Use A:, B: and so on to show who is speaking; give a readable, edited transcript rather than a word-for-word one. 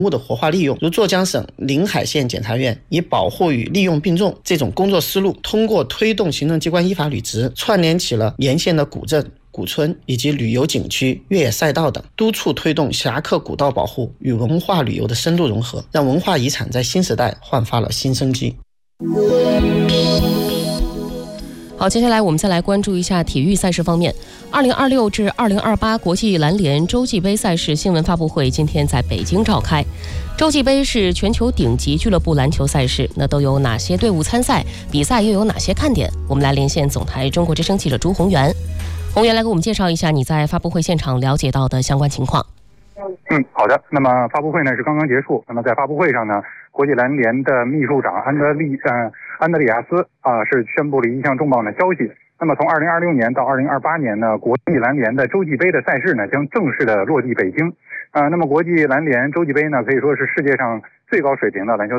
A: 物的活化利用，如浙江省临海县检察院以保护与利用并重这种工作思路，通过推动行政机关依法履职，串联起了沿线的古镇、古村以及旅游景区、越野赛道等，督促推动侠客古道保护与文化旅游的深度融合，让文化遗产在新时代焕发了新生机。
B: 好，接下来我们再来关注一下体育赛事方面。2026至2028国际篮联洲际杯赛事新闻发布会今天在北京召开。洲际杯是全球顶级俱乐部篮球赛事，那都有哪些队伍参赛？比赛又有哪些看点？我们来连线总台中国之声记者朱宏元。宏元来给我们介绍一下你在发布会现场了解到的相关情况。
C: 好的。那么发布会呢是刚刚结束。那么在发布会上呢，国际篮联的秘书长安德里亚斯是宣布了一项重磅的消息。那么从2026年到2028年呢，国际篮联的洲际杯的赛事呢将正式的落地北京。那么国际篮联洲际杯呢可以说是世界上最高水平的篮球